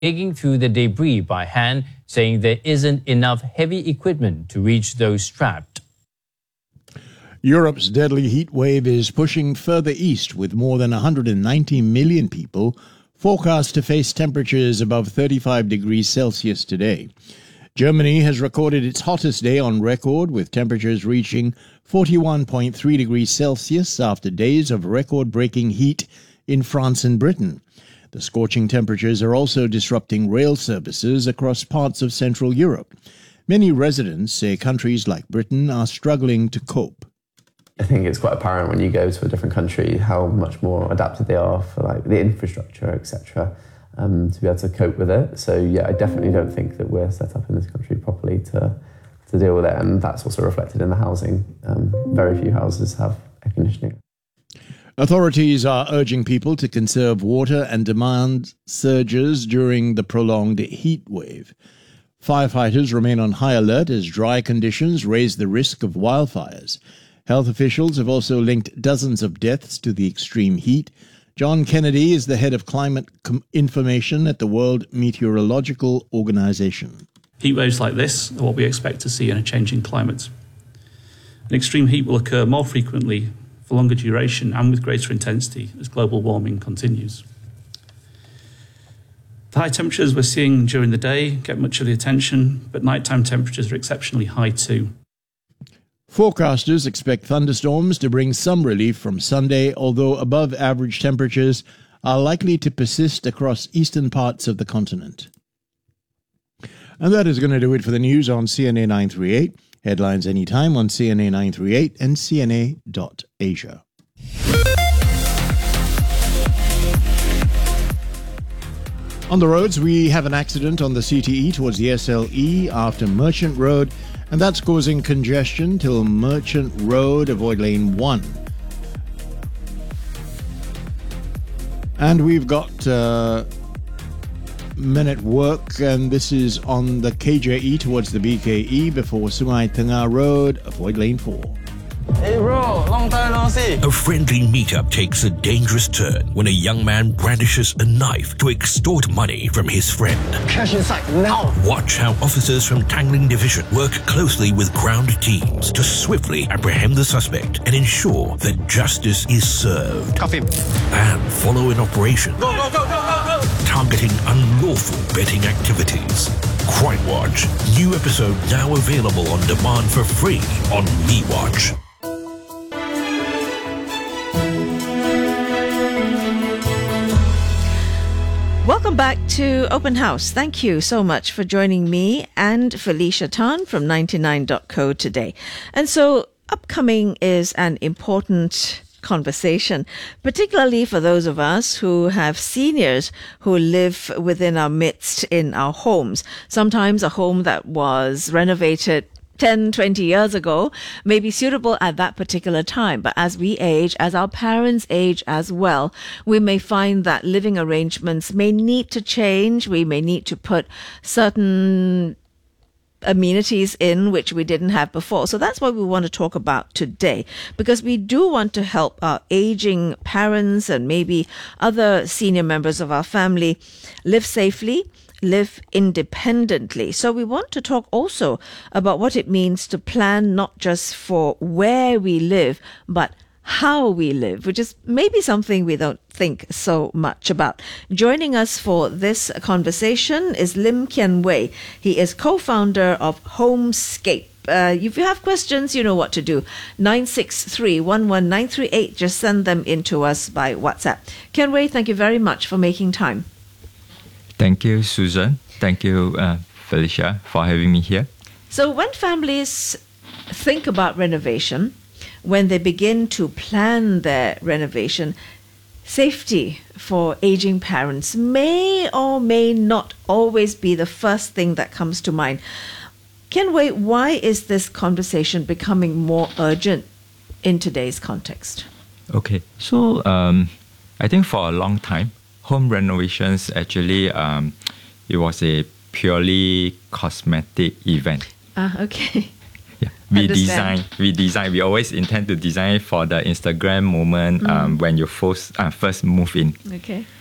digging through the debris by hand, saying there isn't enough heavy equipment to reach those trapped. Europe's deadly heat wave is pushing further east, with more than 190 million people forecast to face temperatures above 35 degrees Celsius today. Germany has recorded its hottest day on record, with temperatures reaching 41.3 degrees Celsius after days of record-breaking heat in France and Britain. The scorching temperatures are also disrupting rail services across parts of Central Europe. Many residents say countries like Britain are struggling to cope. I think it's quite apparent when you go to a different country how much more adapted they are for like the infrastructure, etc., to be able to cope with it. So yeah, I definitely don't think that we're set up in this country properly to deal with it, and that's also reflected in the housing. Very few houses have air conditioning. Authorities are urging people to conserve water and demand surges during the prolonged heat wave. Firefighters remain on high alert as dry conditions raise the risk of wildfires. Health officials have also linked dozens of deaths to the extreme heat. John Kennedy is the head of climate information at the World Meteorological Organization. Heat waves like this are what we expect to see in a changing climate. An extreme heat will occur more frequently, for longer duration and with greater intensity as global warming continues. The high temperatures we're seeing during the day get much of the attention, but nighttime temperatures are exceptionally high too. Forecasters expect thunderstorms to bring some relief from Sunday, although above-average temperatures are likely to persist across eastern parts of the continent. And that is going to do it for the news on CNA 938. Headlines anytime on CNA 938 and CNA.Asia. On the roads, we have an accident on the CTE towards the SLE after Merchant Road, and that's causing congestion till Merchant Road, avoid lane 1. And we've got men at work, and this is on the KJE towards the BKE before Sungai Tengah Road, avoid lane 4. Hey bro, long time no see. A friendly meetup takes a dangerous turn when a young man brandishes a knife to extort money from his friend. Cash inside now. Watch how officers from Tangling Division work closely with ground teams to swiftly apprehend the suspect and ensure that justice is served. Cuff him. And follow an operation Go. targeting unlawful betting activities. Crime Watch. New episode now available on demand for free on MeWatch. Welcome back to Open House. Thank you so much for joining me and Felicia Tan from 99.co today. And so upcoming is an important conversation, particularly for those of us who have seniors who live within our midst in our homes. Sometimes a home that was renovated 10, 20 years ago may be suitable at that particular time. But as we age, as our parents age as well, we may find that living arrangements may need to change. We may need to put certain amenities in which we didn't have before. So that's what we want to talk about today, because we do want to help our aging parents and maybe other senior members of our family live safely, live independently. So we want to talk also about what it means to plan not just for where we live, but how we live, which is maybe something we don't think so much about. Joining us for this conversation is Lim Kian Wei. He is co-founder of Homescape. If you have questions, you know what to do. 963-11938. Just send them in to us by WhatsApp. Kian Wei, thank you very much for making time. Thank you, Susan. Thank you, Felicia, for having me here. So when families think about renovation, when they begin to plan their renovation, safety for aging parents may or may not always be the first thing that comes to mind. Kian Wei, why is this conversation becoming more urgent in today's context? Okay, so I think for a long time, home renovations actually, it was a purely cosmetic event. Okay. Yeah, we design. We always intend to design for the Instagram moment when you first move in. Okay.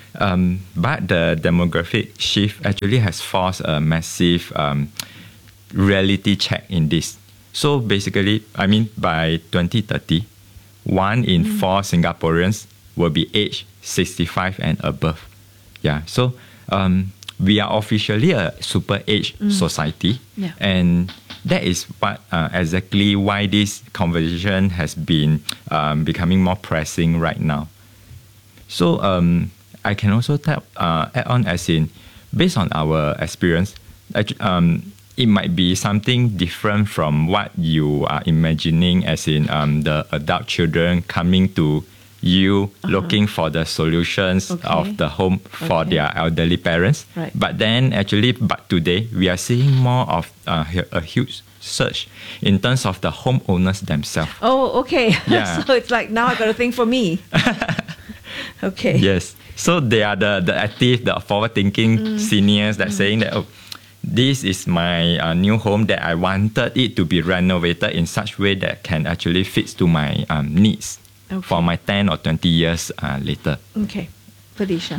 But the demographic shift actually has forced a massive reality check in this. So basically, I mean, by 2030, 1 in 4 Singaporeans will be aged 65 and above. Yeah, so we are officially a super age society, and that is what exactly why this conversation has been becoming more pressing right now. So I can also add on as in, based on our experience, it might be something different from what you are imagining, as in the adult children coming to you looking for the solutions of the home for their elderly parents. Right. But then actually, today we are seeing more of a huge surge in terms of the homeowners themselves. Oh, okay. Yeah. So it's like, now I got to think for me. Okay. Yes. So they are the active, the forward-thinking seniors that saying that, oh, this is my new home that I wanted it to be renovated in such way that can actually fit to my needs for my 10 or 20 years later. Okay. Felicia.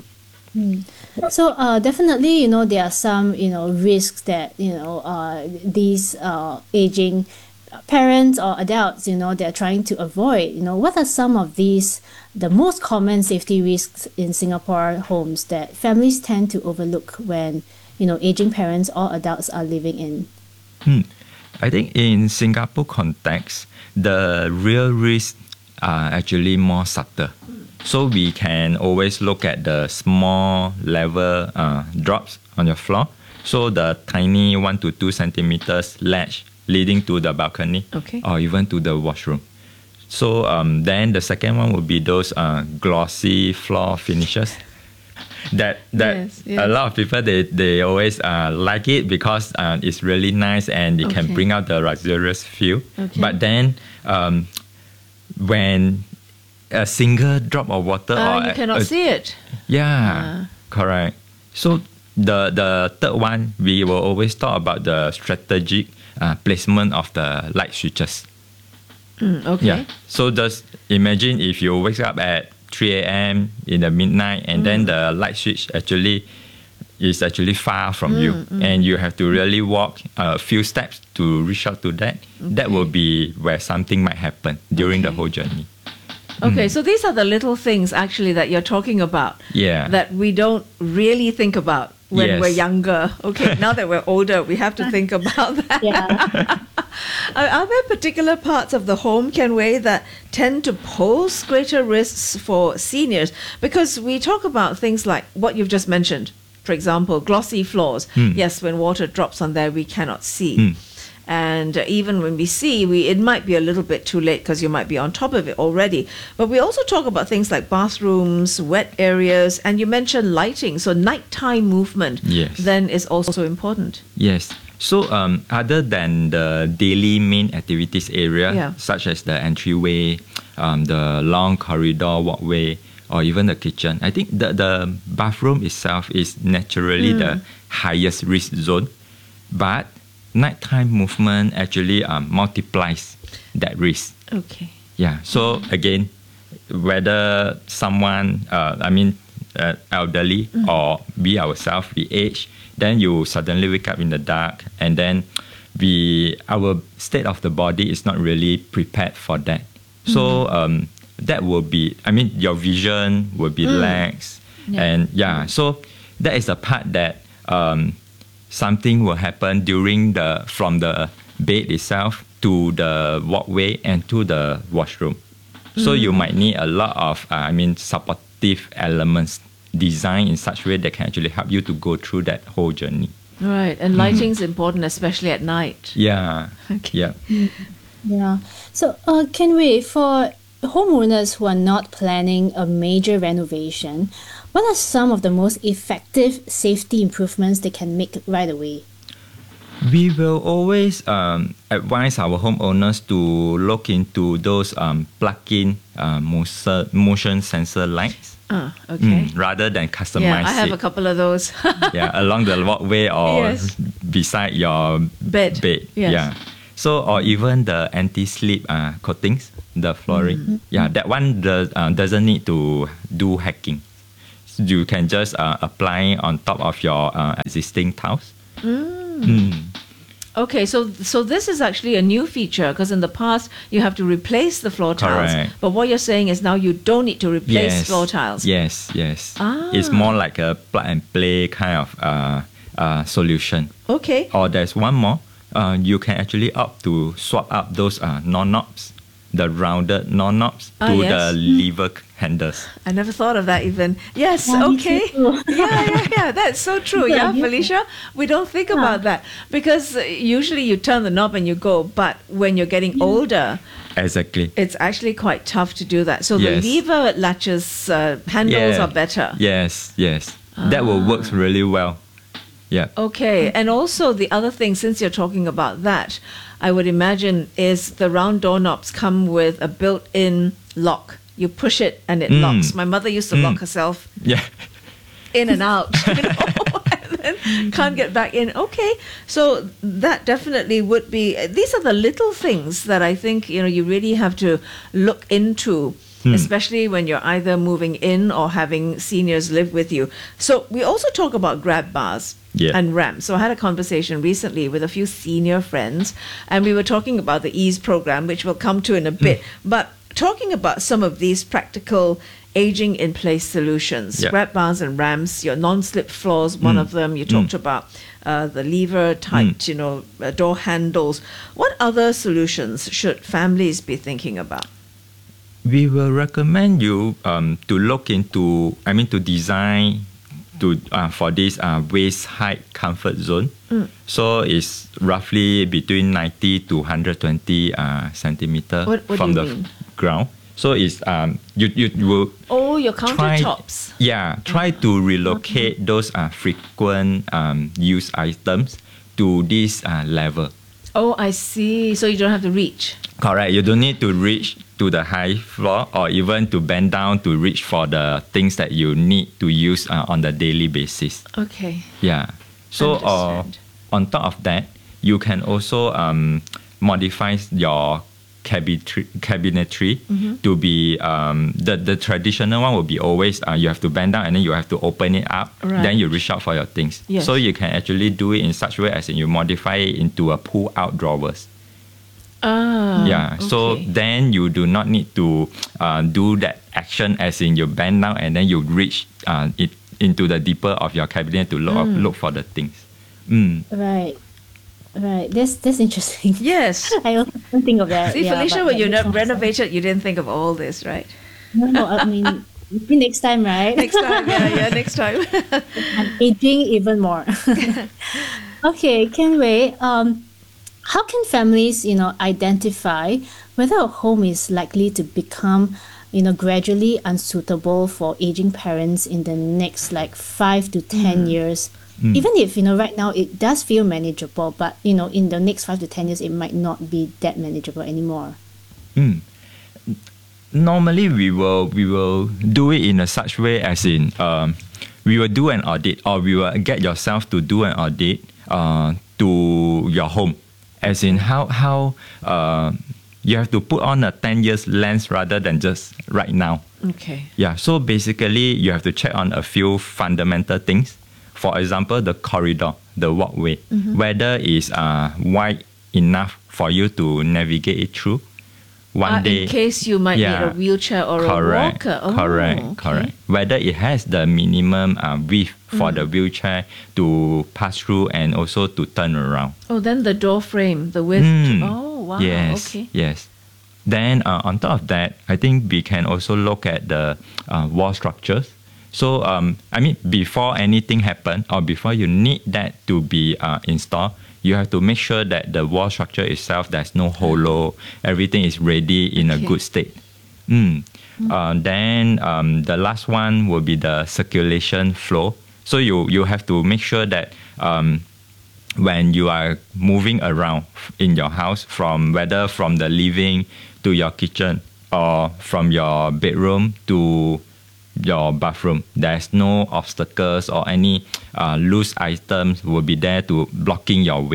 So definitely, there are some, risks that, these aging parents or adults, they're trying to avoid. What are some of these, the most common safety risks in Singapore homes that families tend to overlook when, aging parents or adults are living in? I think in Singapore context, the real risks are actually more subtle. So we can always look at the small level drops on your floor. So the tiny 1 to 2 centimeters ledge leading to the balcony or even to the washroom. So then the second one would be those glossy floor finishes. That a lot of people they always like it because it's really nice and it can bring out the luxurious feel. But then when a single drop of water or you cannot see it. Correct. So the third one, we will always talk about the strategic placement of the light switches. So just imagine if you wake up at 3 a.m. in the midnight and then the light switch is actually far from you and you have to really walk a few steps to reach out to that. That will be where something might happen during the whole journey. Okay, so these are the little things actually that you're talking about that we don't really think about when we're younger. Okay, now that we're older, we have to think about that. Are there particular parts of the home, Ken Wei, that tend to pose greater risks for seniors? Because we talk about things like what you've just mentioned. For example, glossy floors. Yes, when water drops on there, we cannot see. And even when we see, it might be a little bit too late because you might be on top of it already. But we also talk about things like bathrooms, wet areas, and you mentioned lighting. So nighttime movement then is also important. Yes. So other than the daily main activities area, such as the entryway, the long corridor walkway, or even the kitchen, I think the bathroom itself is naturally the highest risk zone. But nighttime movement actually multiplies that risk. Okay. Yeah. So again, whether someone, elderly or we ourselves, we age, then you suddenly wake up in the dark, and then our state of the body is not really prepared for that. So that will be, your vision will be lax, and so that is the part that something will happen from the bed itself to the walkway and to the washroom. So you might need a lot of, supportive elements designed in such a way that can actually help you to go through that whole journey. Right, and lighting is important, especially at night. Yeah. Okay. Yeah. So, Ken Wei, for homeowners who are not planning a major renovation, what are some of the most effective safety improvements they can make right away? We will always advise our homeowners to look into those plug-in motion sensor lights. Rather than customize I have a couple of those. Along the walkway or beside your bed. So, or even the anti-slip coatings, the flooring. That one doesn't need to do hacking. you can just apply on top of your existing tiles. Okay, so this is actually a new feature because in the past you have to replace the floor tiles. Correct. But what you're saying is now you don't need to replace floor tiles. Yes. It's more like a plug and play kind of solution. Okay. Or there's one more. You can actually opt to swap up those non-knobs, the rounded non-knobs, to yes. the lever handles. I never thought of that even. Yes, Yeah, me okay. too. Yeah. That's so true. Good Yeah, idea. Felicia, we don't think about that because usually you turn the knob and you go, but when you're getting older, Exactly. it's actually quite tough to do that. So Yes. the lever latches handles are better. Yes. That will work really well. Yeah. Okay, and also the other thing, since you're talking about that, I would imagine is the round doorknobs come with a built-in lock. You push it and it locks. My mother used to lock herself Yeah. in and out, and then can't get back in. Okay, so that definitely would be. These are the little things that I think you really have to look into. Especially when you're either moving in or having seniors live with you. So we also talk about grab bars and ramps. So I had a conversation recently with a few senior friends, and we were talking about the EASE program, which we'll come to in a bit. But talking about some of these practical aging in place solutions, grab bars and ramps, your non-slip floors, one of them. You talked about the lever type, door handles. What other solutions should families be thinking about? We will recommend you to look into, to design for this waist height comfort zone. So it's roughly between 90 to 120 centimeter What from do the you mean? ground. So it's you will your countertops. try to relocate those frequent use items to this level. Oh, I see. So you don't have to reach. Correct. You don't need to reach to the high floor or even to bend down to reach for the things that you need to use on the daily basis. Okay. Yeah. So Understand. on top of that, you can also modify your cabinetry to be the traditional one will be always you have to bend down and then you have to open it up. Right. Then you reach out for your things. Yes. So you can actually do it in such a way as in you modify it into a pull-out drawers. So okay. then you do not need to do that action as in you bend down and then you reach it into the deeper of your cabinet to look for the things. Right. That's interesting. Yes. I also don't think of that. See, yeah, Felicia, but when you that makes renovated, you didn't think of all this, right? No, I mean, maybe next time, right? Next time, next time. I'm aging even more. Okay, Ken Wei, how can families, identify whether a home is likely to become, gradually unsuitable for aging parents in the next 5 to 10 years? Even if, right now it does feel manageable, but, in the next 5 to 10 years, it might not be that manageable anymore. Normally, we will do it in a such way as in we will do an audit or we will get yourself to do an audit to your home. As in how you have to put on a 10 years lens rather than just right now. Okay. Yeah, so basically you have to check on a few fundamental things. For example, the corridor, the walkway, whether it's wide enough for you to navigate it through. One day, in case you might need a wheelchair or a walker. Oh, correct. Whether it has the minimum width for the wheelchair to pass through and also to turn around. Oh, then the door frame, the width. Oh, wow. Yes, Okay. yes. Then on top of that, I think we can also look at the wall structures. So, before anything happens or before you need that to be installed, you have to make sure that the wall structure itself, there's no hollow, everything is ready in a good state. Then the last one will be the circulation flow. So you have to make sure that when you are moving around in your house, whether from the living to your kitchen or from your bedroom to your bathroom, there's no obstacles or any loose items will be there to blocking your way.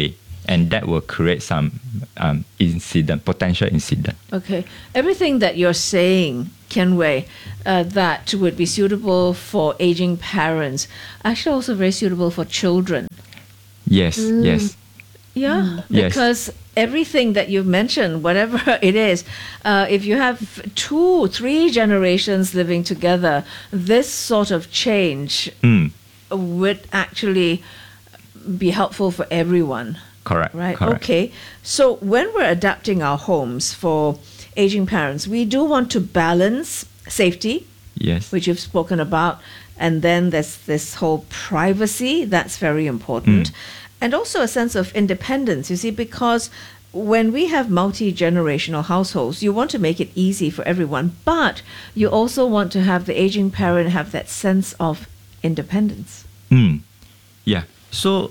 and that will create some potential incident. Okay. Everything that you're saying, Kian-Wei, that would be suitable for aging parents, actually also very suitable for children. Yes, yes. Yeah, Yes. because everything that you've mentioned, whatever it is, if you have 2-3 generations living together, this sort of change would actually be helpful for everyone. Correct. Right. Correct. Okay. So when we're adapting our homes for aging parents, we do want to balance safety, Yes. which you've spoken about, and then there's this whole privacy that's very important, and also a sense of independence. You see, because when we have multi-generational households, you want to make it easy for everyone, but you also want to have the aging parent have that sense of independence. Yeah. So,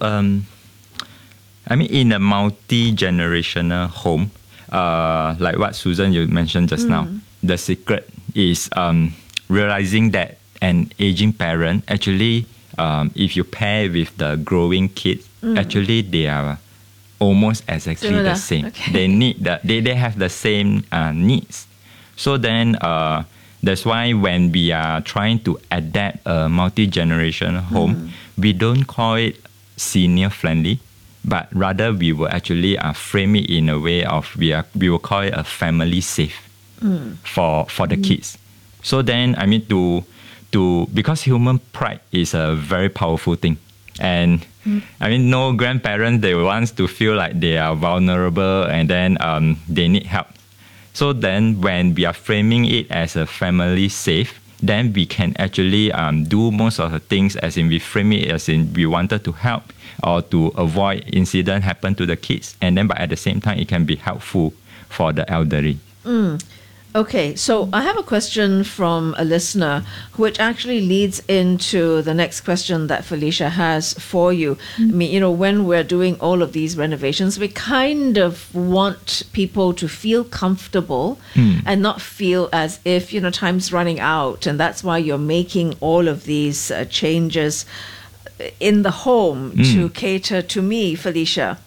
I mean, in a multi-generational home, like what Susan you mentioned just now, the secret is realizing that an aging parent actually, if you pair with the growing kids, actually they are almost exactly Similar. the same. Okay. They need they have the same needs. So then that's why when we are trying to adapt a multi-generational home, we don't call it senior friendly, but rather we will actually frame it in a way of we will call it a family safe for the kids. So then I mean to because human pride is a very powerful thing, and I mean no grandparent they want to feel like they are vulnerable and then they need help. So then when we are framing it as a family safe, then we can actually do most of the things as in we frame it as in we wanted to help or to avoid incident happen to the kids, and then but at the same time it can be helpful for the elderly. Okay, so I have a question from a listener, which actually leads into the next question that Felicia has for you. I mean, you know, when we're doing all of these renovations, we kind of want people to feel comfortable and not feel as if, you know, time's running out. And that's why you're making all of these changes in the home to cater to me, Felicia.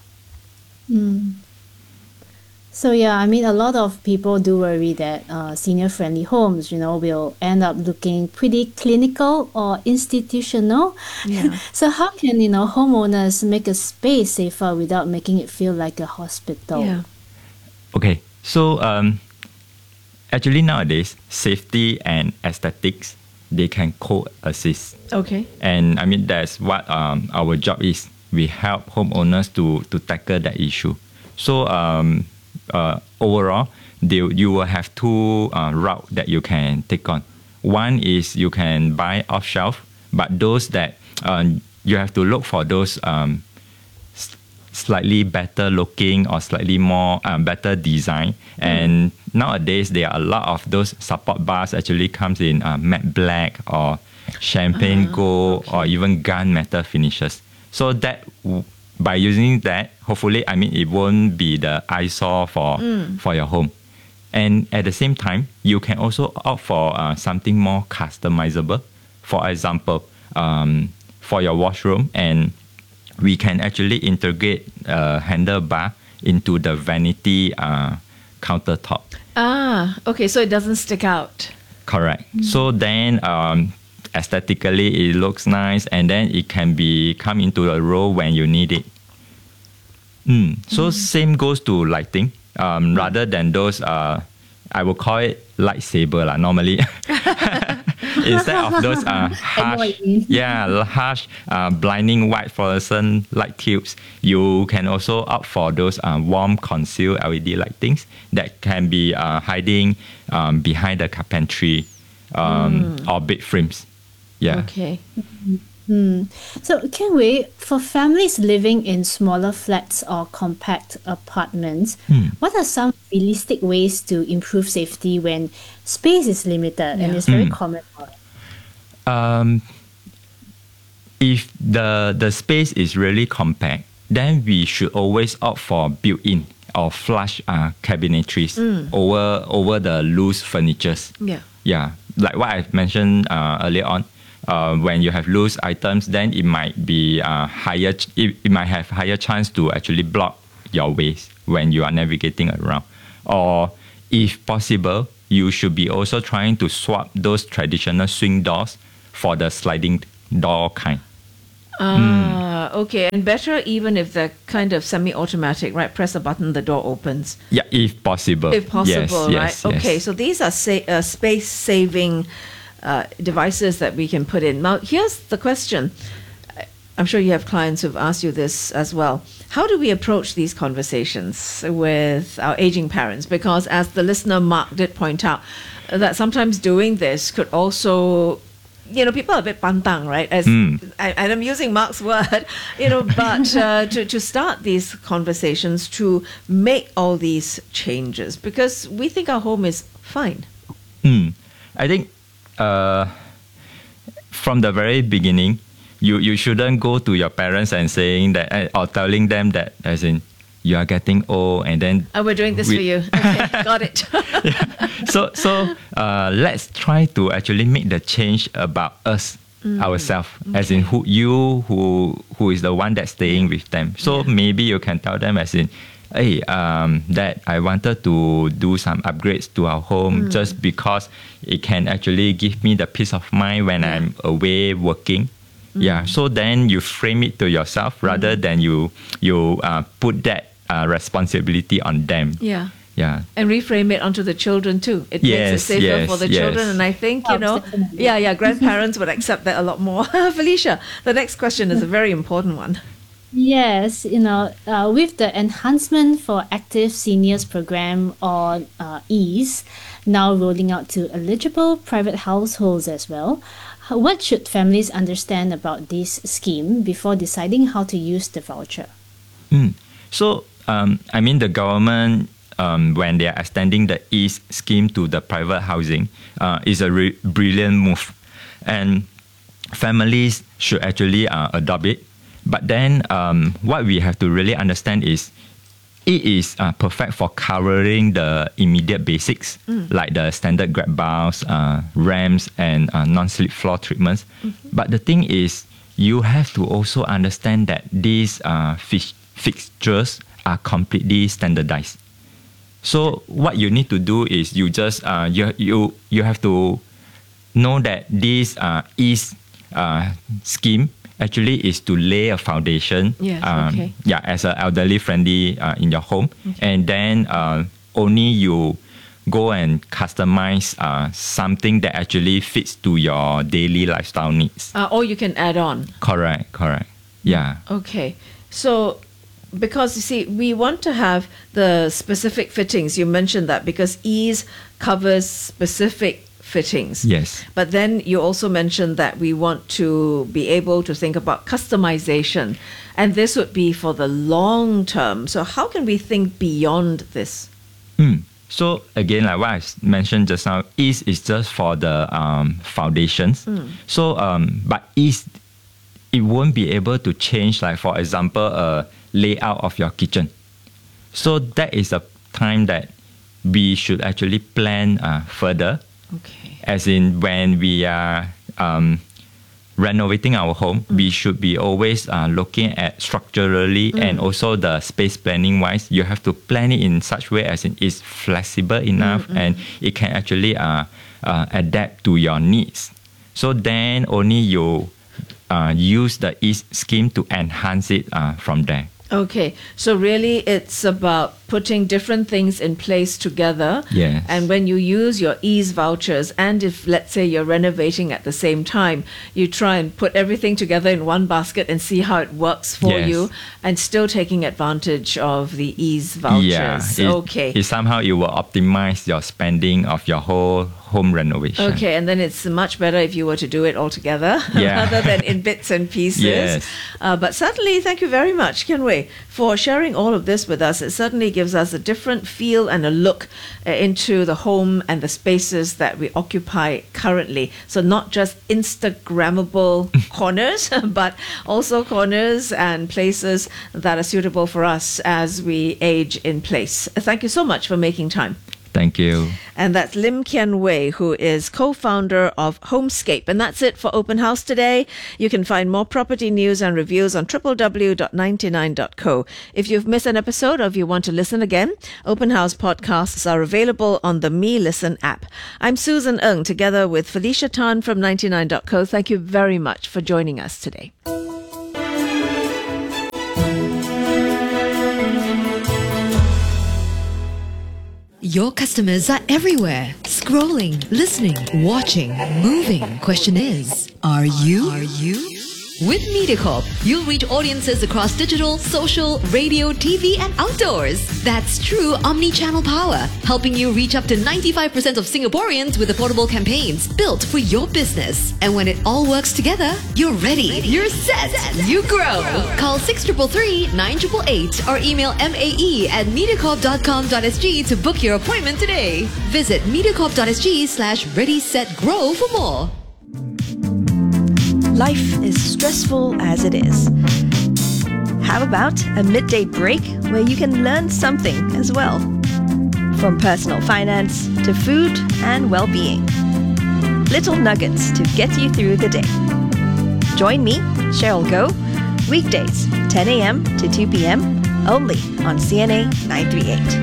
So yeah, I mean, a lot of people do worry that senior-friendly homes, you know, will end up looking pretty clinical or institutional. Yeah. So how can, you know, homeowners make a space safer without making it feel like a hospital? Yeah. Okay, so actually nowadays safety and aesthetics they can coexist. Okay. And I mean, that's what our job is. We help homeowners to tackle that issue. So overall, you will have two routes that you can take on. One is you can buy off shelf, but those that you have to look for those slightly better looking or slightly more better design. And nowadays there are a lot of those support bars actually comes in matte black or champagne gold or even gunmetal finishes. So that by using that, hopefully, I mean, it won't be the eyesore for your home. And at the same time, you can also opt for something more customizable. For example, for your washroom, and we can actually integrate a handlebar into the vanity countertop. Ah, okay, so it doesn't stick out. Correct. So then aesthetically it looks nice, and then it can be come into a row when you need it. So same goes to lighting. Rather than those, I will call it lightsaber normally. Instead of those harsh, blinding white fluorescent light tubes, you can also opt for those warm concealed LED lightings that can be hiding behind the carpentry or bed frames. Yeah. Okay. So can we, for families living in smaller flats or compact apartments, what are some realistic ways to improve safety when space is limited and it's very common? If the space is really compact, then we should always opt for built-in or flush cabinetries over the loose furnitures. Yeah, like what I mentioned earlier on. When you have loose items, then it might be higher. It might have higher chance to actually block your waist when you are navigating around. Or if possible, you should be also trying to swap those traditional swing doors for the sliding door kind. Okay, and better even if they're kind of semi-automatic, right? Press a button, the door opens. Yeah, if possible. If possible, yes, right? yes, Okay, yes. so these are space-saving devices that we can put in. Now, here's the question. I'm sure you have clients who've asked you this as well. How do we approach these conversations with our aging parents? Because as the listener Mark did point out, that sometimes doing this could also, people are a bit pantang, right? And I'm using Mark's word, but to start these conversations, to make all these changes, because we think our home is fine. I think from the very beginning, you shouldn't go to your parents and saying that, or telling them that, as in, you are getting old, and then we're doing this for you. Okay, got it. So let's try to actually make the change about us, ourselves, as in who is the one that's staying with them. So maybe you can tell them as in, hey, that I wanted to do some upgrades to our home just because it can actually give me the peace of mind when I'm away working. Yeah, so then you frame it to yourself rather than you put that responsibility on them. Yeah. Yeah. And reframe it onto the children too. It makes it safer for the children. And I think, grandparents would accept that a lot more. Felicia, the next question is a very important one. Yes, with the enhancement for active seniors program or EASE now rolling out to eligible private households as well, what should families understand about this scheme before deciding how to use the voucher? So, the government, when they are extending the EASE scheme to the private housing, is a brilliant move. And families should actually adopt it. But then what we have to really understand is it is perfect for covering the immediate basics, like the standard grab bars, ramps, and non-slip floor treatments. But the thing is, you have to also understand that these fixtures are completely standardized. So what you need to do is you just you have to know that this EASE scheme actually is to lay a foundation, as an elderly friendly in your home, and then only you go and customize something that actually fits to your daily lifestyle needs. Or you can add on. Correct. Yeah. Okay. So, because you see, we want to have the specific fittings. You mentioned that because EASE covers specific fittings. Yes. But then you also mentioned that we want to be able to think about customization, and this would be for the long term. So how can we think beyond this? So again, like what I mentioned just now, EASE is just for the foundations. So, but EASE, it won't be able to change, like for example, a layout of your kitchen. So that is a time that we should actually plan further. Okay. As in, when we are renovating our home, we should be always looking at structurally and also the space planning wise. You have to plan it in such way as in it's flexible enough and it can actually adapt to your needs. So then only you use the EASE scheme to enhance it from there. Okay, so really it's about putting different things in place together. Yes. And when you use your EASE vouchers, and if, let's say, you're renovating at the same time, you try and put everything together in one basket and see how it works for you, and still taking advantage of the EASE vouchers. It somehow it will optimize your spending of your whole home renovation. Okay, and then it's much better if you were to do it all together rather than in bits and pieces. Yes. But certainly, thank you very much, Kian Wei, for sharing all of this with us. It certainly gives us a different feel and a look into the home and the spaces that we occupy currently. So not just Instagrammable corners, but also corners and places that are suitable for us as we age in place. Thank you so much for making time. Thank you. And that's Lim Kian Wei, who is co-founder of Homescape. And that's it for Open House today. You can find more property news and reviews on www.99.co. If you've missed an episode or if you want to listen again, Open House podcasts are available on the Me Listen app. I'm Susan Ng, together with Felicia Tan from 99.co. Thank you very much for joining us today. Your customers are everywhere. Scrolling, listening, watching, moving. Question is, are you? With MediaCorp, you'll reach audiences across digital, social, radio, TV and outdoors. That's true omni-channel power, helping you reach up to 95% of Singaporeans with affordable campaigns built for your business. And when it all works together, you're ready. You're set. You grow. Call 6333 9888 or email mae@mediacorp.com.sg to book your appointment today. Visit mediacorp.sg/ready-set-grow for more. Life is stressful as it is. How about a midday break where you can learn something as well? From personal finance to food and well-being. Little nuggets to get you through the day. Join me, Cheryl Goh, weekdays 10 a.m. to 2 p.m. only on CNA 938.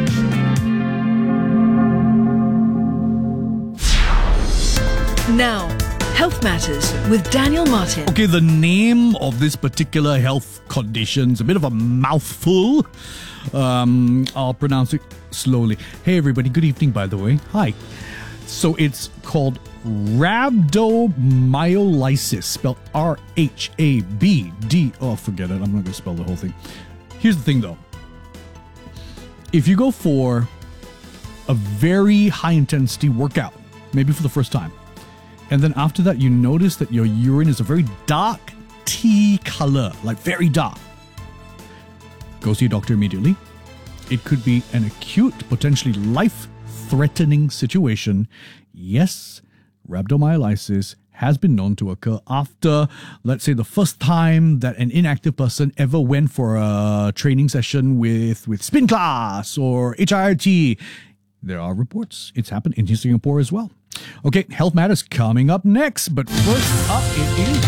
Now, Health Matters with Daniel Martin. Okay, the name of this particular health condition is a bit of a mouthful. I'll pronounce it slowly. Hey everybody, good evening by the way. Hi. So it's called rhabdomyolysis, spelled R-H-A-B-D. Oh, forget it. I'm not going to spell the whole thing. Here's the thing though. If you go for a very high intensity workout, maybe for the first time, and then after that, you notice that your urine is a very dark tea color, like very dark. Go see a doctor immediately. It could be an acute, potentially life-threatening situation. Yes, rhabdomyolysis has been known to occur after, let's say, the first time that an inactive person ever went for a training session with spin class or HIIT. There are reports. It's happened in Singapore as well. Okay, Health Matters coming up next, but first up it is...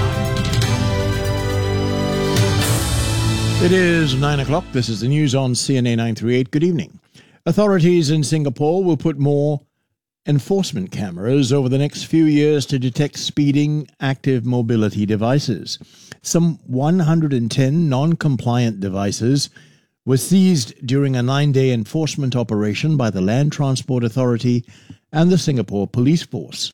It is 9 o'clock. This is the news on CNA 938. Good evening. Authorities in Singapore will put more enforcement cameras over the next few years to detect speeding active mobility devices. Some 110 non-compliant devices were seized during a 9-day enforcement operation by the Land Transport Authority and the Singapore Police Force.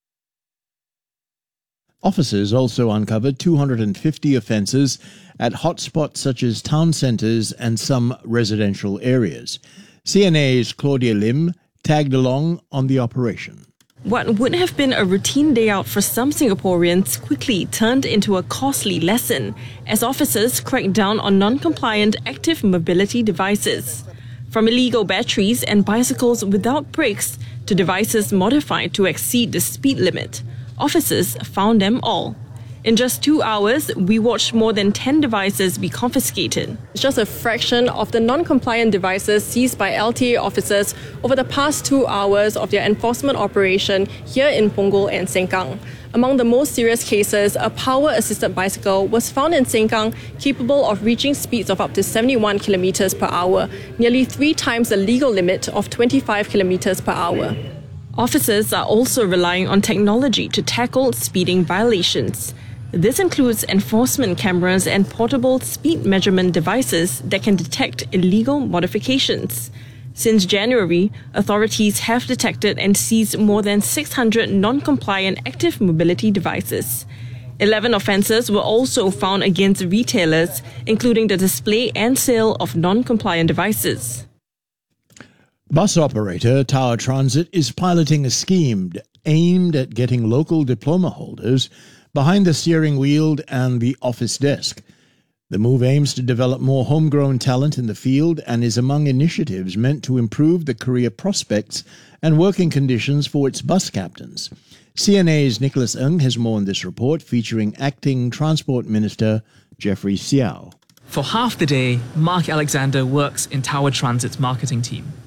Officers also uncovered 250 offences at hotspots such as town centres and some residential areas. CNA's Claudia Lim tagged along on the operation. What would have been a routine day out for some Singaporeans quickly turned into a costly lesson as officers cracked down on non-compliant active mobility devices. From illegal batteries and bicycles without brakes to devices modified to exceed the speed limit, officers found them all. In just 2 hours, we watched more than 10 devices be confiscated. It's just a fraction of the non-compliant devices seized by LTA officers over the past 2 hours of their enforcement operation here in Punggol and Sengkang. Among the most serious cases, a power-assisted bicycle was found in Sengkang capable of reaching speeds of up to 71 kilometers per hour, nearly 3 times the legal limit of 25 kilometers per hour. Officers are also relying on technology to tackle speeding violations. This includes enforcement cameras and portable speed measurement devices that can detect illegal modifications. Since January, authorities have detected and seized more than 600 non-compliant active mobility devices. 11 offences were also found against retailers, including the display and sale of non-compliant devices. Bus operator Tower Transit is piloting a scheme aimed at getting local diploma holders behind the steering wheel and the office desk. The move aims to develop more homegrown talent in the field and is among initiatives meant to improve the career prospects and working conditions for its bus captains. CNA's Nicholas Ng has more in this report featuring Acting Transport Minister Jeffrey Xiao. For half the day, Mark Alexander works in Tower Transit's marketing team.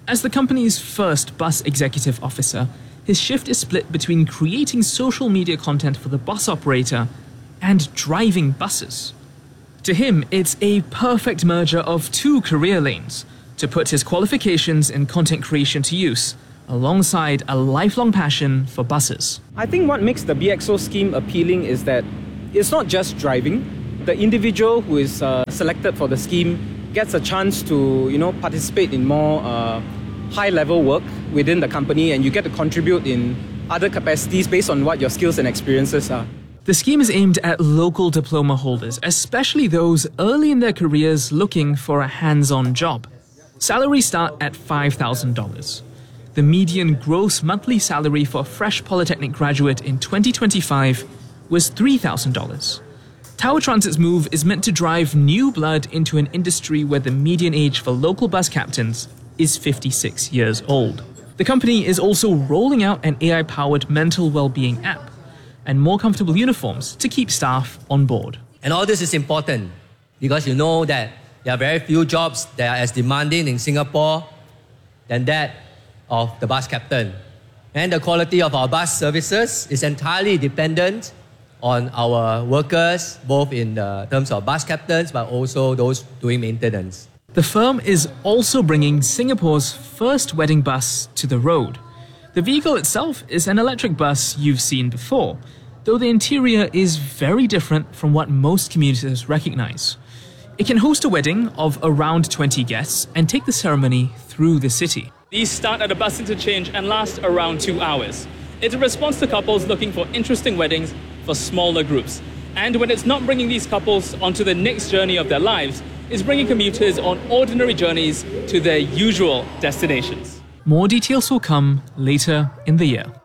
As the company's first bus executive officer, his shift is split between creating social media content for the bus operator and driving buses. To him, it's a perfect merger of two career lanes to put his qualifications in content creation to use, alongside a lifelong passion for buses. I think what makes the BXO scheme appealing is that it's not just driving. The individual who is selected for the scheme gets a chance to, participate in more high-level work within the company, and you get to contribute in other capacities based on what your skills and experiences are. The scheme is aimed at local diploma holders, especially those early in their careers looking for a hands-on job. Salaries start at $5,000. The median gross monthly salary for a fresh polytechnic graduate in 2025 was $3,000. Tower Transit's move is meant to drive new blood into an industry where the median age for local bus captains is 56 years old. The company is also rolling out an AI-powered mental well-being app and more comfortable uniforms to keep staff on board. And all this is important because you know that there are very few jobs that are as demanding in Singapore than that of the bus captain. And the quality of our bus services is entirely dependent on our workers, both in terms of bus captains, but also those doing maintenance. The firm is also bringing Singapore's first wedding bus to the road. The vehicle itself is an electric bus you've seen before, though the interior is very different from what most commuters recognize. It can host a wedding of around 20 guests and take the ceremony through the city. These start at a bus interchange and last around 2 hours. It's a response to couples looking for interesting weddings for smaller groups. And when it's not bringing these couples onto the next journey of their lives, it's bringing commuters on ordinary journeys to their usual destinations. More details will come later in the year.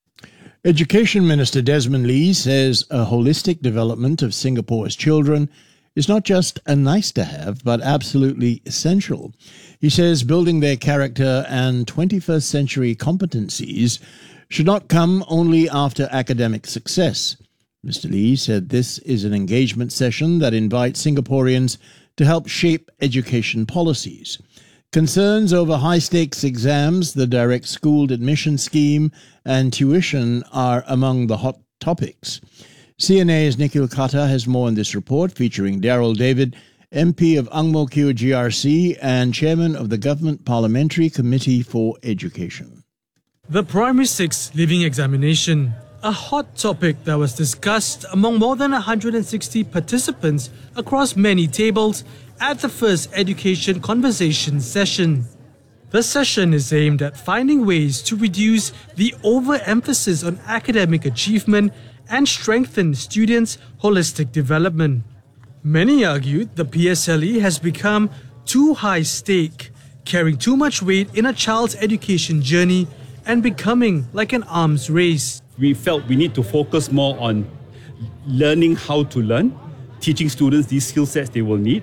Education Minister Desmond Lee says a holistic development of Singapore's children is not just a nice to have, but absolutely essential. He says building their character and 21st century competencies should not come only after academic success. Mr. Lee said this is an engagement session that invites Singaporeans to help shape education policies. Concerns over high-stakes exams, the direct school admission scheme, and tuition are among the hot topics. CNA's Nikhil Kata has more in this report, featuring Daryl David, MP of Ang Mo Kio GRC and Chairman of the Government Parliamentary Committee for Education. The Primary 6 Leaving Examination, a hot topic that was discussed among more than 160 participants across many tables at the first Education Conversation session. The session is aimed at finding ways to reduce the overemphasis on academic achievement and strengthen students' holistic development. Many argued the PSLE has become too high stake, carrying too much weight in a child's education journey and becoming like an arms race. We felt we need to focus more on learning how to learn, teaching students these skill sets they will need.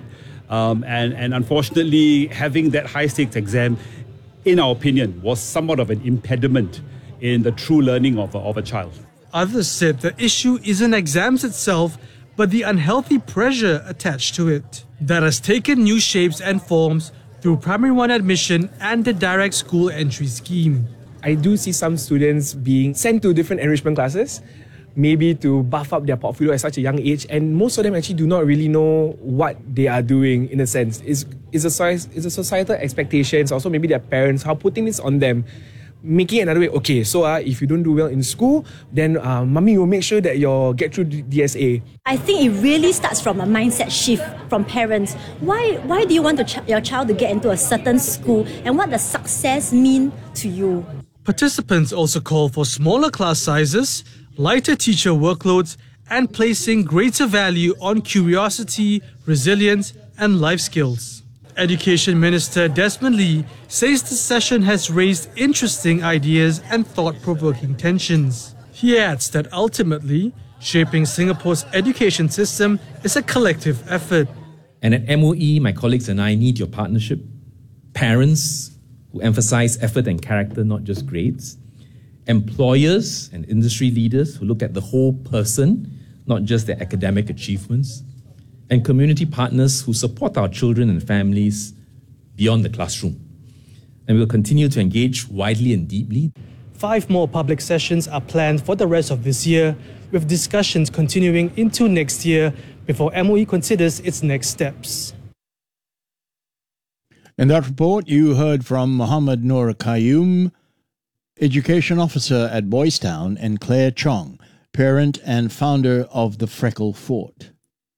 And unfortunately, having that high-stakes exam, in our opinion, was somewhat of an impediment in the true learning of a child. Others said the issue isn't exams itself, but the unhealthy pressure attached to it that has taken new shapes and forms through Primary 1 admission and the direct school entry scheme. I do see some students being sent to different enrichment classes, maybe to buff up their portfolio at such a young age, and most of them actually do not really know what they are doing in a sense. It's a societal expectations, also maybe their parents, how putting this on them, making it another way, okay, so if you don't do well in school, then mommy will make sure that you get through DSA. I think it really starts from a mindset shift from parents. Why do you want your child to get into a certain school, and what does success mean to you? Participants also call for smaller class sizes, lighter teacher workloads, and placing greater value on curiosity, resilience, and life skills. Education Minister Desmond Lee says the session has raised interesting ideas and thought-provoking tensions. He adds that ultimately, shaping Singapore's education system is a collective effort. And at MOE, my colleagues and I need your partnership. Parents who emphasize effort and character, not just grades. Employers and industry leaders who look at the whole person, not just their academic achievements. And community partners who support our children and families beyond the classroom. and we'll continue to engage widely and deeply. 5 more public sessions are planned for the rest of this year, with discussions continuing into next year before MOE considers its next steps. In that report, you heard from Muhammad Noor Qayyum, Education Officer at Boys Town, and Claire Chong, parent and founder of the Freckle Fort.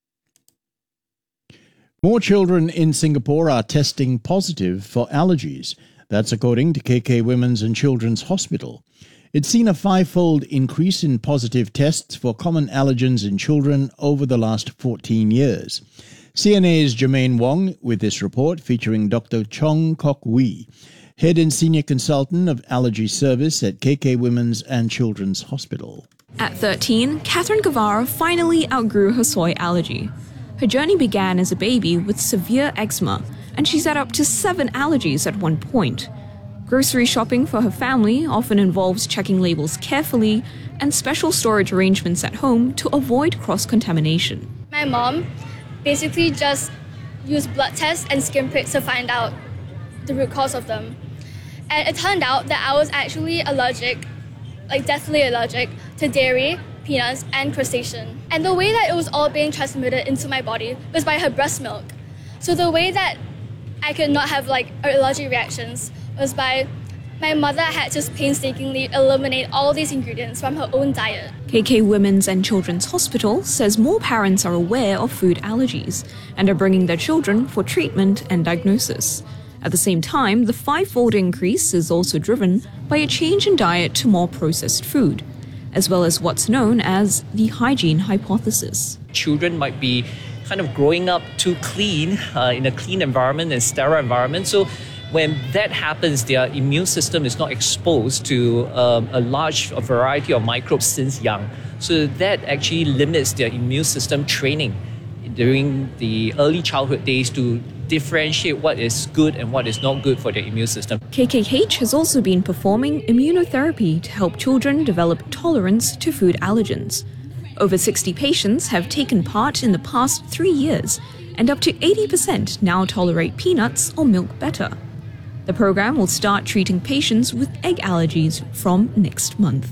More children in Singapore are testing positive for allergies. That's according to KK Women's and Children's Hospital. It's seen a 5-fold increase in positive tests for common allergens in children over the last 14 years. CNA's Jermaine Wong with this report featuring Dr. Chong Kok Wee, Head and Senior Consultant of Allergy Service at KK Women's and Children's Hospital. At 13, Catherine Guevara finally outgrew her soy allergy. Her journey began as a baby with severe eczema, and she's had up to 7 allergies at one point. Grocery shopping for her family often involves checking labels carefully and special storage arrangements at home to avoid cross-contamination. My mom basically just used blood tests and skin pricks to find out the root cause of them. And it turned out that I was actually allergic, like deathly allergic, to dairy, peanuts, and crustacean. And the way that it was all being transmitted into my body was by her breast milk. So the way that I could not have allergy reactions was by my mother had to painstakingly eliminate all these ingredients from her own diet. KK Women's and Children's Hospital says more parents are aware of food allergies and are bringing their children for treatment and diagnosis. At the same time, the 5-fold increase is also driven by a change in diet to more processed food, as well as what's known as the hygiene hypothesis. Children might be kind of growing up too clean in a clean environment and sterile environment. So when that happens, their immune system is not exposed to a large variety of microbes since young. So that actually limits their immune system training during the early childhood days to differentiate what is good and what is not good for their immune system. KKH has also been performing immunotherapy to help children develop tolerance to food allergens. Over 60 patients have taken part in the past 3 years, and up to 80% now tolerate peanuts or milk better. The program will start treating patients with egg allergies from next month.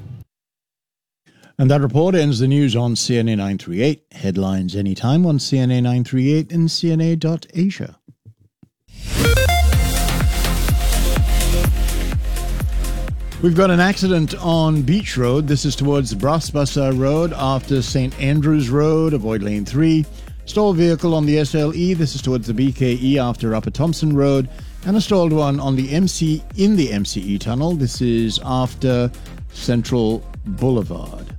And that report ends the news on CNA 938. Headlines anytime on CNA 938 and CNA.Asia. We've got an accident on Beach Road. This is towards Bras Basah Road after St. Andrews Road. Avoid lane 3. Stalled vehicle on the SLE. This is towards the BKE after Upper Thompson Road. And a stalled one on the MCE tunnel. This is after Central Boulevard.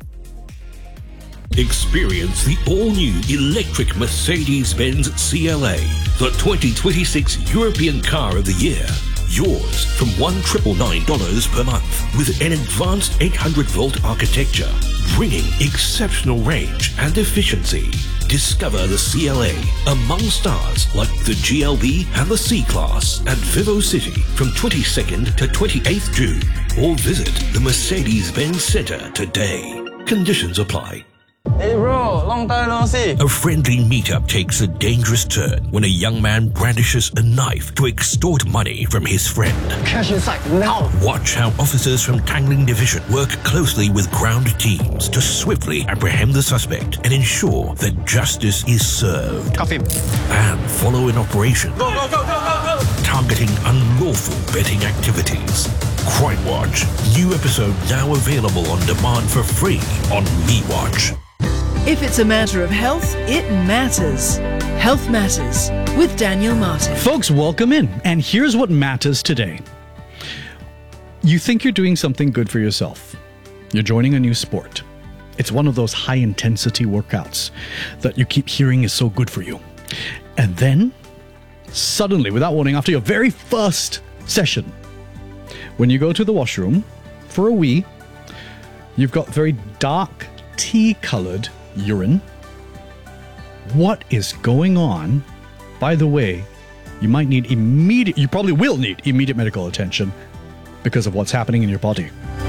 Experience the all-new electric Mercedes-Benz CLA, the 2026 European Car of the Year. Yours from $1,999 per month with an advanced 800-volt architecture, bringing exceptional range and efficiency. Discover the CLA among stars like the GLB and the C-Class at Vivo City from 22nd to 28th June. Or visit the Mercedes-Benz Center today. Conditions apply. Hey bro, long time no see. A friendly meetup takes a dangerous turn when a young man brandishes a knife to extort money from his friend. Cash inside now. Watch how officers from Tangling Division work closely with ground teams to swiftly apprehend the suspect and ensure that justice is served. Cuff him. And follow an operation Go, go, go, go, go, go. targeting unlawful betting activities. Crime Watch. New episode now available on demand for free on MeWatch. If it's a matter of health, it matters. Health Matters with Daniel Martin. Folks, welcome in. And here's what matters today. You think you're doing something good for yourself. You're joining a new sport. It's one of those high-intensity workouts that you keep hearing is so good for you. And then, suddenly, without warning, after your very first session, when you go to the washroom for a wee, you've got very dark tea-colored urine. What is going on? By the way, you probably will need immediate medical attention because of what's happening in your body.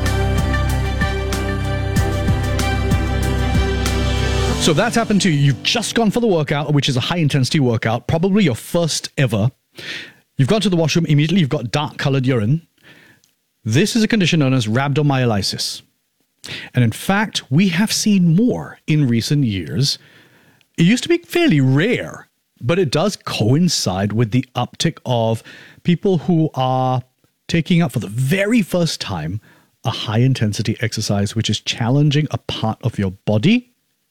So if that's happened to you, you've just gone for the workout, which is a high-intensity workout, probably your first ever. You've gone to the washroom, immediately you've got dark-colored urine. This is a condition known as rhabdomyolysis. And in fact, we have seen more in recent years. It used to be fairly rare, but it does coincide with the uptick of people who are taking up for the very first time a high-intensity exercise which is challenging a part of your body,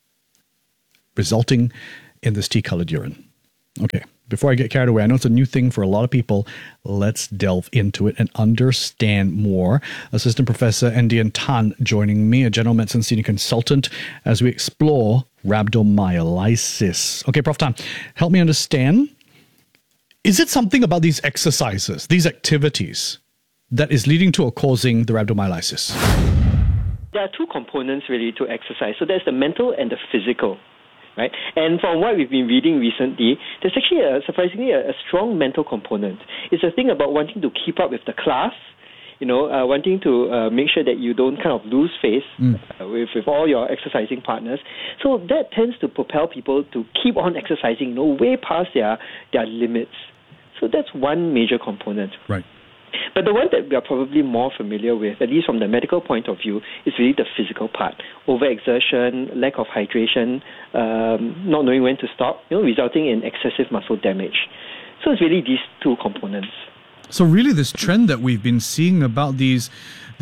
resulting in this tea-colored urine. Okay, before I get carried away, I know it's a new thing for a lot of people. Let's delve into it and understand more. Assistant Professor Ndian Tan joining me, a general medicine senior consultant, as we explore rhabdomyolysis. Okay, Prof. Tan, help me understand. Is it something about these exercises, these activities, that is leading to or causing the rhabdomyolysis? There are two components really to exercise. So there's the mental and the physical. Right? And from what we've been reading recently, there's actually surprisingly a strong mental component. It's a thing about wanting to keep up with the class, wanting to make sure that you don't kind of lose face with all your exercising partners. So that tends to propel people to keep on exercising, way past their limits. So that's one major component. Right. But the one that we are probably more familiar with, at least from the medical point of view, is really the physical part. Overexertion, lack of hydration, not knowing when to stop, resulting in excessive muscle damage. So it's really these two components. So really this trend that we've been seeing about these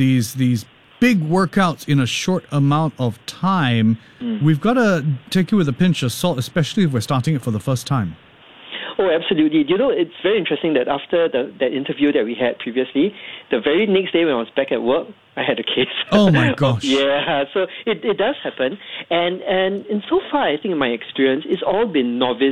big workouts in a short amount of time, we've got to take it with a pinch of salt, especially if we're starting it for the first time. Oh, absolutely. It's very interesting that after that interview that we had previously, the very next day when I was back at work, I had a case. Oh my gosh. Yeah, so it does happen. And in so far, I think in my experience, it's all been novice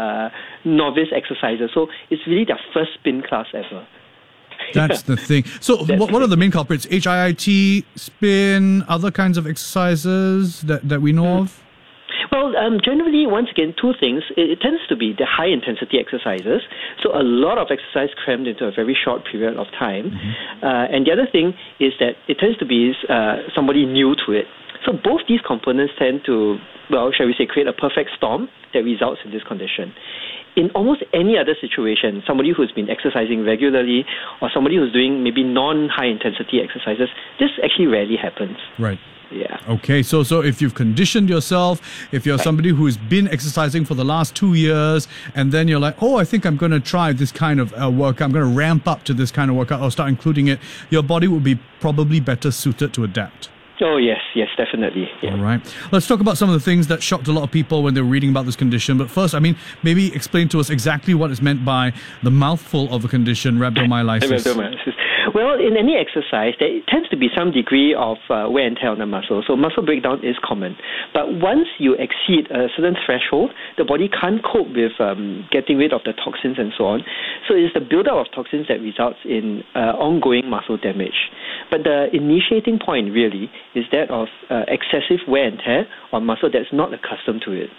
exercises. So it's really their first spin class ever. That's the thing. So what are the main culprits? HIIT, spin, other kinds of exercises that we know of? Well, generally, once again, two things. It tends to be the high-intensity exercises, so a lot of exercise crammed into a very short period of time. And the other thing is that it tends to be somebody new to it. So both these components tend to, shall we say, create a perfect storm that results in this condition. In almost any other situation, somebody who's been exercising regularly or somebody who's doing maybe non-high-intensity exercises, this actually rarely happens. Right. Yeah. Okay, so if you've conditioned yourself, if you're somebody who's been exercising for the last 2 years, and then you're like, I think I'm going to try this kind of workout, I'm going to ramp up to this kind of workout or start including it, your body will be probably better suited to adapt. Oh, yes, definitely. Yeah. All right. Let's talk about some of the things that shocked a lot of people when they were reading about this condition. But first, maybe explain to us exactly what is meant by the mouthful of a condition, rhabdomyolysis. Well, in any exercise, there tends to be some degree of wear and tear on the muscle. So muscle breakdown is common. But once you exceed a certain threshold, the body can't cope with getting rid of the toxins and so on. So it's the buildup of toxins that results in ongoing muscle damage. But the initiating point really is that of excessive wear and tear on muscle that's not accustomed to it.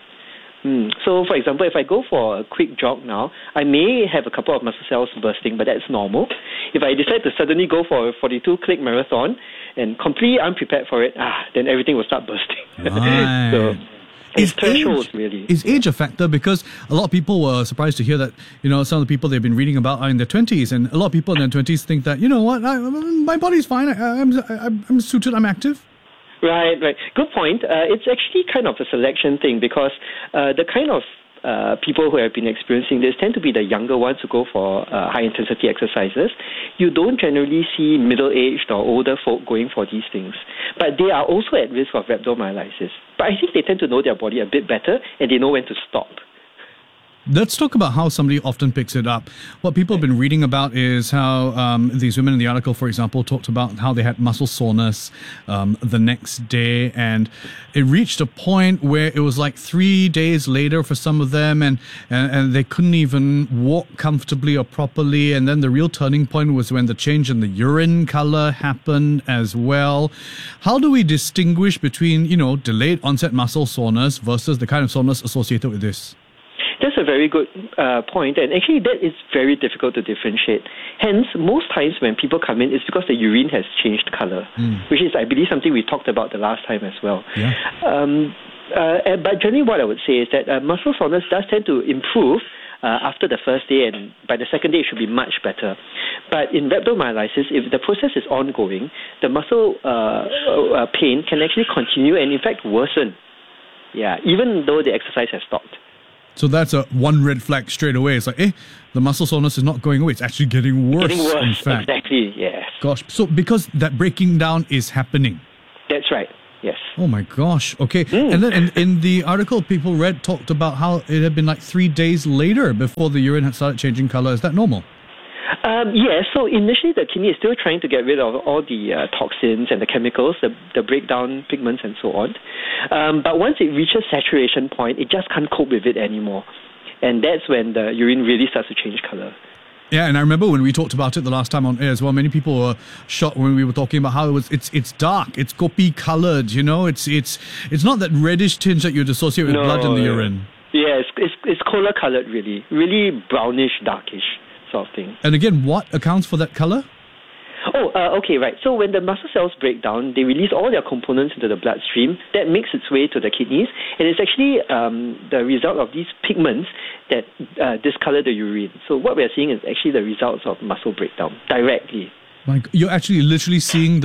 So, for example, if I go for a quick jog now, I may have a couple of muscle cells bursting, but that's normal. If I decide to suddenly go for a 42-click marathon and completely unprepared for it, then everything will start bursting. Right. So it's thresholds, really. Is age a factor? Because a lot of people were surprised to hear that, some of the people they've been reading about are in their 20s, and a lot of people in their 20s think that, my body's fine, I'm suited, I'm active. Right. Good point. It's actually kind of a selection thing because the kind of people who have been experiencing this tend to be the younger ones who go for high-intensity exercises. You don't generally see middle-aged or older folk going for these things. But they are also at risk of rhabdomyolysis. But I think they tend to know their body a bit better and they know when to stop. Let's talk about how somebody often picks it up. What people have been reading about is how these women in the article, for example, talked about how they had muscle soreness the next day, and it reached a point where it was like 3 days later for some of them, and they couldn't even walk comfortably or properly. And then the real turning point was when the change in the urine color happened as well. How do we distinguish between, delayed onset muscle soreness versus the kind of soreness associated with this? That's a very good point, and actually that is very difficult to differentiate. Hence, most times when people come in, it's because the urine has changed color, which is, I believe, something we talked about the last time as well. Yeah. But generally what I would say is that muscle soreness does tend to improve after the first day, and by the second day it should be much better. But in rhabdomyolysis, if the process is ongoing, the muscle pain can actually continue and in fact worsen. Yeah, even though the exercise has stopped. So that's one red flag straight away. It's like, the muscle soreness is not going away. It's actually getting worse. Getting worse, in fact. exactly, yes. Gosh, so because that breaking down is happening. That's right, yes. Oh my gosh, okay. And then in the article people read, talked about how it had been like 3 days later before the urine had started changing color. Is that normal? Yes, so initially the kidney is still trying to get rid of all the toxins and the chemicals, the breakdown pigments and so on. But once it reaches saturation point, it just can't cope with it anymore. And that's when the urine really starts to change color. Yeah, and I remember when we talked about it the last time on air as well, many people were shocked when we were talking about how it's dark, it's kopi coloured, you know, it's not that reddish tinge that you'd associate with blood in the urine. Yeah, it's cooler coloured really brownish, darkish sort of thing. And again, what accounts for that colour? Okay, right. So when the muscle cells break down, they release all their components into the bloodstream. That makes its way to the kidneys, and it's actually the result of these pigments that discolor the urine. So what we're seeing is actually the results of muscle breakdown directly. Like you're actually literally seeing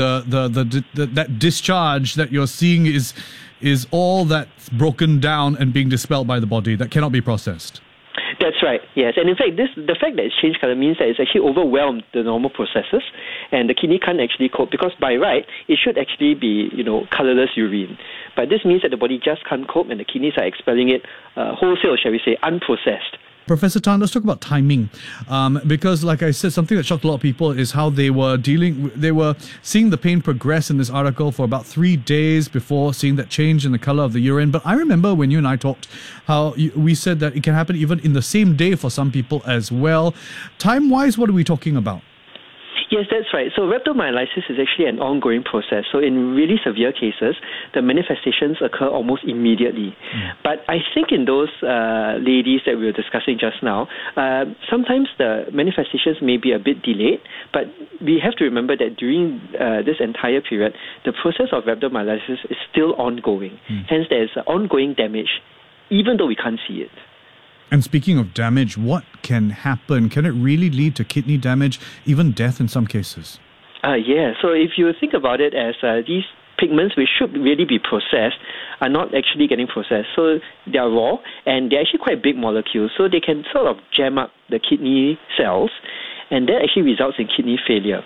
that discharge that you're seeing is all that's broken down and being dispelled by the body that cannot be processed. That's right, yes. And in fact, the fact that it's changed color means that it's actually overwhelmed the normal processes, and the kidney can't actually cope, because by right, it should actually be, colorless urine. But this means that the body just can't cope, and the kidneys are expelling it wholesale, shall we say, unprocessed. Professor Tan, let's talk about timing, because like I said, something that shocked a lot of people is how they were seeing the pain progress in this article for about 3 days before seeing that change in the color of the urine. But I remember when you and I talked, how we said that it can happen even in the same day for some people as well. Time-wise, what are we talking about? Yes, that's right. So rhabdomyolysis is actually an ongoing process. So in really severe cases, the manifestations occur almost immediately. But I think in those ladies that we were discussing just now, sometimes the manifestations may be a bit delayed, but we have to remember that during this entire period, the process of rhabdomyolysis is still ongoing. Hence, there's ongoing damage, even though we can't see it. And speaking of damage, what can happen? Can it really lead to kidney damage, even death in some cases? Yeah, so if you think about it as these pigments which should really be processed are not actually getting processed. So they are raw, and they're actually quite big molecules, so they can sort of jam up the kidney cells, and that actually results in kidney failure.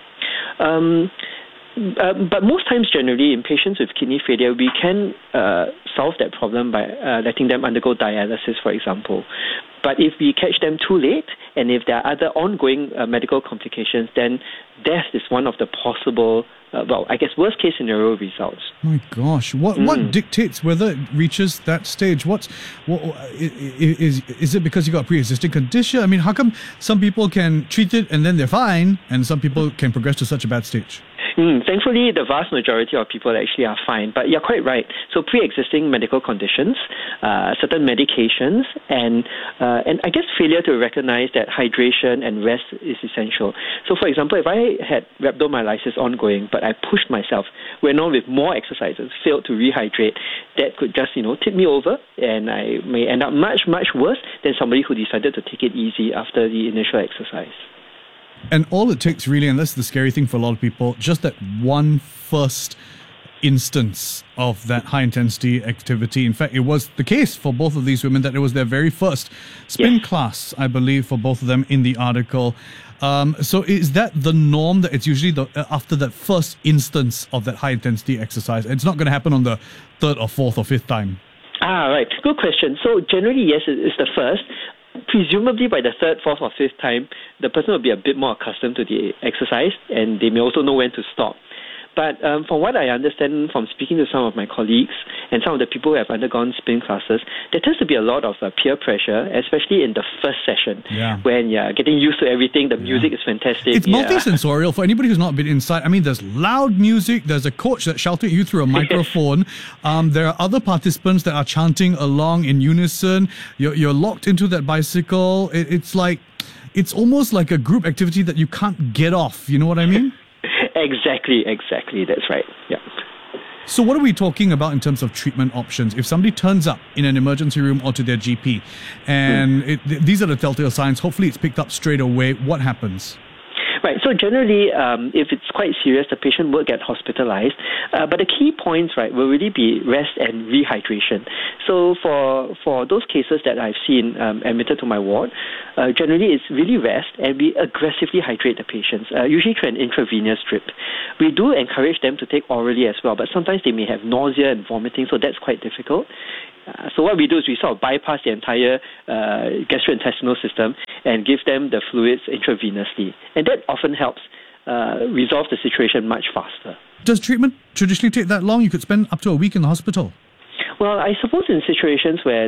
But most times, generally, in patients with kidney failure, we can solve that problem by letting them undergo dialysis, for example. But if we catch them too late, and if there are other ongoing medical complications, then death is one of the possible, worst case scenario results. My gosh, what dictates whether it reaches that stage? Is it because you got a pre-existing condition? I mean, how come some people can treat it and then they're fine, and some people can progress to such a bad stage? Thankfully, the vast majority of people actually are fine. But you're quite right. So pre-existing medical conditions, certain medications, and I guess failure to recognize that hydration and rest is essential. So, for example, if I had rhabdomyolysis ongoing, but I pushed myself, went on with more exercises, failed to rehydrate, that could just, tip me over, and I may end up much, much worse than somebody who decided to take it easy after the initial exercise. And all it takes really, and that's the scary thing for a lot of people, just that one first instance of that high-intensity activity. In fact, it was the case for both of these women that it was their very first spin class, I believe, for both of them in the article. So is that the norm, that it's usually after that first instance of that high-intensity exercise? It's not going to happen on the third or fourth or fifth time. Right. Good question. So generally, yes, it's the first. Presumably by the third, fourth, or fifth time, the person will be a bit more accustomed to the exercise, and they may also know when to stop. But from what I understand from speaking to some of my colleagues and some of the people who have undergone spin classes, there tends to be a lot of peer pressure, especially in the first session, when you're getting used to everything. The music is fantastic. It's multisensorial for anybody who's not been inside. I mean, there's loud music, there's a coach that's shouting at you through a microphone, there are other participants that are chanting along in unison, you're locked into that bicycle. It's almost like a group activity that you can't get off, you know what I mean? Exactly. That's right. Yeah. So what are we talking about in terms of treatment options? If somebody turns up in an emergency room or to their GP, and these are the telltale signs, hopefully it's picked up straight away, what happens? Right. So generally, if it's quite serious, the patient will get hospitalized. But the key points, right, will really be rest and rehydration. So for those cases that I've seen admitted to my ward, generally it's really rest, and we aggressively hydrate the patients, usually through an intravenous drip. We do encourage them to take orally as well, but sometimes they may have nausea and vomiting, so that's quite difficult. So what we do is we sort of bypass the entire gastrointestinal system and give them the fluids intravenously. And that often helps resolve the situation much faster. Does treatment traditionally take that long? You could spend up to a week in the hospital. Well, I suppose in situations where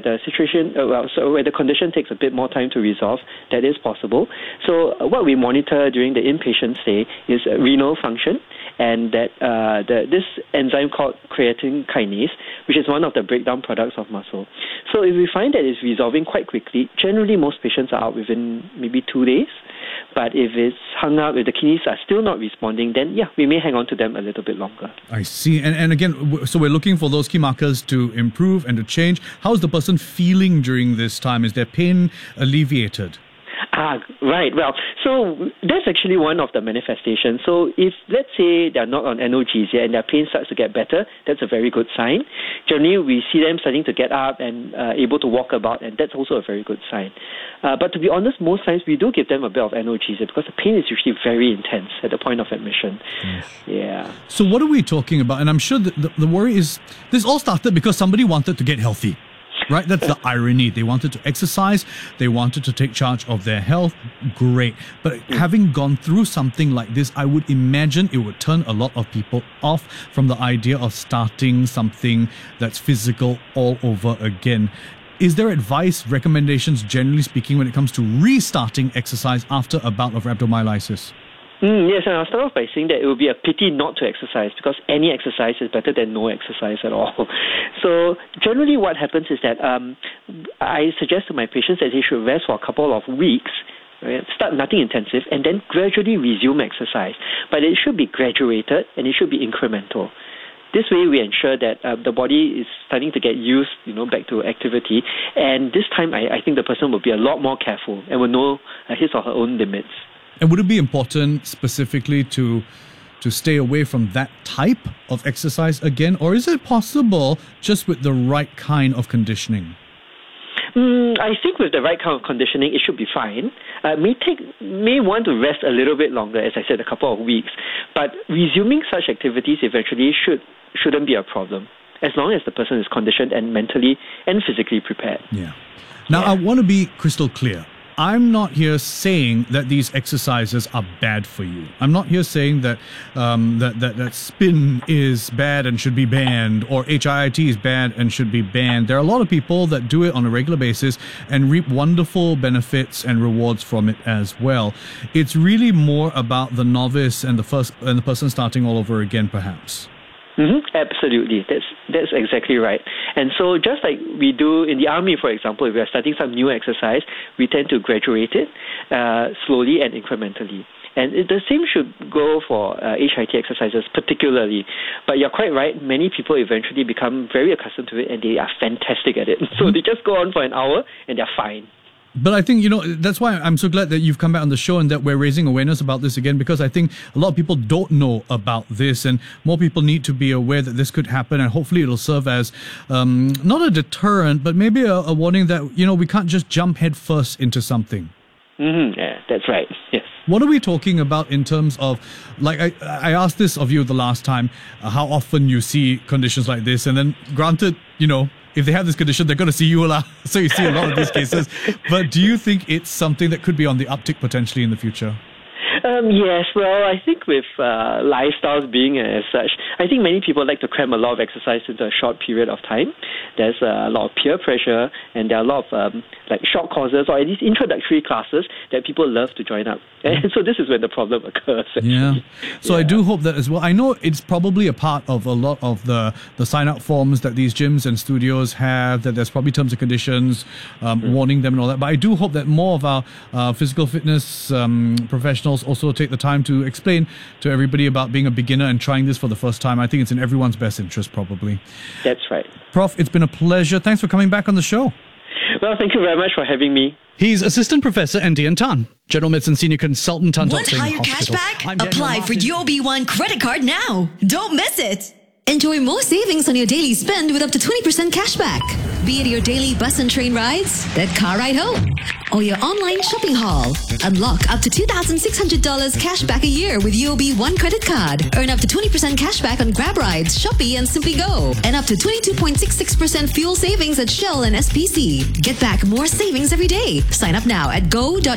where the condition takes a bit more time to resolve, that is possible. So what we monitor during the inpatient stay is renal function, and that this enzyme called creatine kinase, which is one of the breakdown products of muscle. So if we find that it's resolving quite quickly, generally most patients are out within maybe 2 days. But if it's hung up, if the kidneys are still not responding, then yeah, we may hang on to them a little bit longer. I see. And again, so we're looking for those key markers to improve and to change. How's the person feeling during this time? Is their pain alleviated? Right. Well, so that's actually one of the manifestations. So if, let's say, they're not on analgesia and their pain starts to get better, that's a very good sign. Generally, we see them starting to get up and able to walk about, and that's also a very good sign. But to be honest, most times we do give them a bit of analgesia because the pain is usually very intense at the point of admission. Yeah. So what are we talking about? And I'm sure that the worry is, this all started because somebody wanted to get healthy. Right, that's the irony. They wanted to exercise, they wanted to take charge of their health. Great. But having gone through something like this, I would imagine it would turn a lot of people off from the idea of starting something that's physical all over again. Is there advice, recommendations, generally speaking, when it comes to restarting exercise after a bout of rhabdomyolysis? Yes, and I'll start off by saying that it would be a pity not to exercise because any exercise is better than no exercise at all. So generally what happens is that I suggest to my patients that they should rest for a couple of weeks, right? Start nothing intensive, and then gradually resume exercise. But it should be graduated and it should be incremental. This way we ensure that the body is starting to get used, back to activity. And this time I think the person will be a lot more careful and will know his or her own limits. And would it be important specifically to stay away from that type of exercise again? Or is it possible just with the right kind of conditioning? I think with the right kind of conditioning, it should be fine. May want to rest a little bit longer, as I said, a couple of weeks. But resuming such activities eventually shouldn't be a problem, as long as the person is conditioned and mentally and physically prepared. Yeah. Now, I want to be crystal clear. I'm not here saying that these exercises are bad for you. I'm not here saying that that spin is bad and should be banned, or HIIT is bad and should be banned. There are a lot of people that do it on a regular basis and reap wonderful benefits and rewards from it as well. It's really more about the novice and the person starting all over again, perhaps. Absolutely. That's exactly right. And so just like we do in the army, for example, if we are starting some new exercise, we tend to graduate it slowly and incrementally. And the same should go for HIIT exercises particularly. But you're quite right, many people eventually become very accustomed to it and they are fantastic at it. So they just go on for an hour and they're fine. But I think, that's why I'm so glad that you've come back on the show and that we're raising awareness about this again, because I think a lot of people don't know about this and more people need to be aware that this could happen, and hopefully it'll serve as not a deterrent, but maybe a warning that, we can't just jump head first into something. Yeah, that's right. Yes. What are we talking about in terms of, like, I asked this of you the last time, how often you see conditions like this, and then granted, if they have this condition, they're going to see you a lot. So you see a lot of these cases. But do you think it's something that could be on the uptick potentially in the future? Yes, well, I think with lifestyles being as such, I think many people like to cram a lot of exercise into a short period of time. There's a lot of peer pressure, and there are a lot of short courses or at least introductory classes that people love to join up. And so this is when the problem occurs. Actually. Yeah. So I do hope that as well. I know it's probably a part of a lot of the sign-up forms that these gyms and studios have, that there's probably terms and conditions warning them and all that. But I do hope that more of our physical fitness professionals also also take the time to explain to everybody about being a beginner and trying this for the first time. I think it's in everyone's best interest, probably. That's right. Prof, it's been a pleasure. Thanks for coming back on the show. Well, thank you very much for having me. He's Assistant Professor Ndian Tan, General Medicine Senior Consultant, Tan Tock Want Seng higher Hospital. cashback? Apply for UOB One credit card now. Don't miss it. Enjoy more savings on your daily spend with up to 20% cashback. Be it your daily bus and train rides, that car ride home, or your online shopping haul. Unlock up to $2,600 cashback a year with UOB One credit card. Earn up to 20% cashback on Grab rides, Shopee, and Simply Go. And up to 22.66% fuel savings at Shell and SPC. Get back more savings every day. Sign up now at go.uob.com.